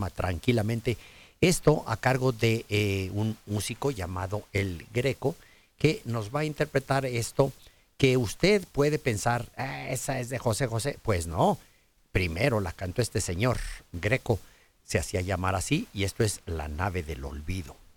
tranquilamente. Esto a cargo de un músico llamado El Greco, que nos va a interpretar esto que usted puede pensar, esa es de José José. Pues no, primero la cantó este señor Greco, se hacía llamar así, y esto es La nave del olvido.